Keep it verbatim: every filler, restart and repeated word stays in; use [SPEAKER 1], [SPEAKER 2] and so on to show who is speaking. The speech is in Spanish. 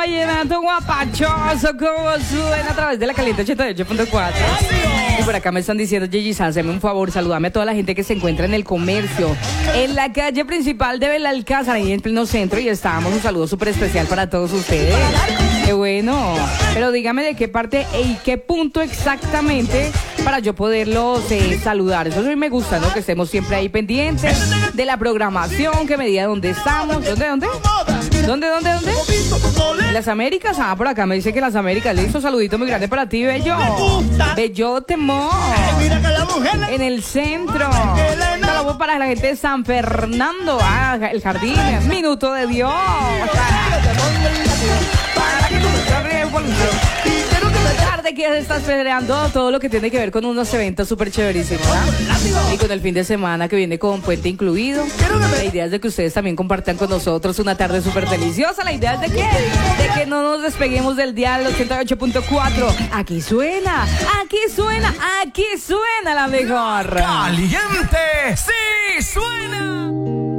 [SPEAKER 1] vallenato guapachoso, como suena a través de la Caliente ochenta y ocho punto cuatro. Y por acá me están diciendo, Gigi San, hazme un favor, saludame a toda la gente que se encuentra en el comercio, en la calle principal de Belalcázar, ahí en pleno centro, y estábamos. Un saludo súper especial para todos ustedes. Qué bueno. Pero dígame de qué parte y qué punto exactamente para yo poderlos eh, saludar. Eso a mí me gusta, ¿no? Que estemos siempre ahí pendientes de la programación, que me diga dónde estamos. ¿Dónde, dónde? ¿Dónde, dónde, dónde? Las Américas. Ah, por acá me dice que las Américas. Listo, saludito muy grande para ti, bello. Bellote, mo. En el centro. Saludos para la gente de San Fernando. Ah, el jardín. Minuto de Dios. Tarde que estás peleando todo lo que tiene que ver con unos eventos súper chéverísimos, ¿eh? Y con el fin de semana que viene con puente incluido. La idea es de que ustedes también compartan con nosotros una tarde súper deliciosa. La idea es de que, de que no nos despeguemos del dial ochenta y ocho punto cuatro. Aquí suena, aquí suena, aquí suena la mejor.
[SPEAKER 2] ¡Caliente! ¡Sí suena!